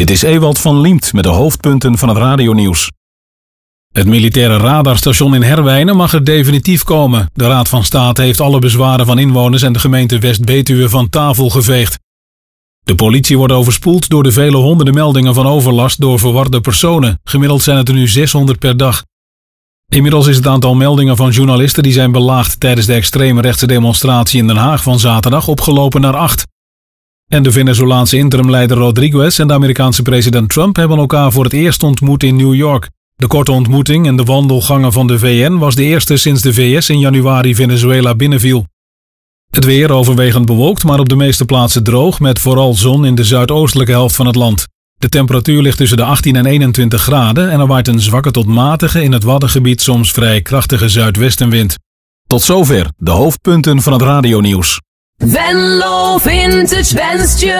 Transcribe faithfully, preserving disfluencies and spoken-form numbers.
Dit is Ewald van Liemt met de hoofdpunten van het radionieuws. Het militaire radarstation in Herwijnen mag er definitief komen. De Raad van State heeft alle bezwaren van inwoners en de gemeente West-Betuwe van tafel geveegd. De politie wordt overspoeld door de vele honderden meldingen van overlast door verwarde personen. Gemiddeld zijn het er nu zeshonderd per dag. Inmiddels is het aantal meldingen van journalisten die zijn belaagd tijdens de extreemrechtse demonstratie in Den Haag van zaterdag opgelopen naar acht. En de Venezolaanse interimleider Rodriguez en de Amerikaanse president Trump hebben elkaar voor het eerst ontmoet in New York. De korte ontmoeting in de wandelgangen van de V N was de eerste sinds de V S in januari Venezuela binnenviel. Het weer overwegend bewolkt, maar op de meeste plaatsen droog, met vooral zon in de zuidoostelijke helft van het land. De temperatuur ligt tussen de achttien en eenentwintig graden en er waait een zwakke tot matige, in het Waddengebied soms vrij krachtige zuidwestenwind. Tot zover de hoofdpunten van het radionieuws. Venlo Vintage wenst je